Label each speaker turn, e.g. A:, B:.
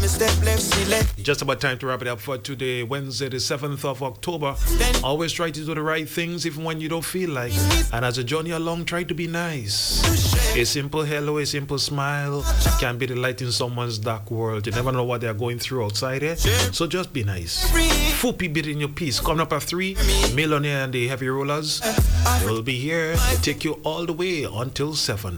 A: Just about time to wrap it up for today, Wednesday, the 7th of October. Always try to do the right things even when you don't feel like it. And as a journey along, try to be nice. A simple hello, a simple smile can be the light in someone's dark world. You never know what they're going through outside it. So just be nice. Fupi bit in your piece. Coming up at 3, Millionaire and the Heavy Rollers will be here to take you all the way until 7.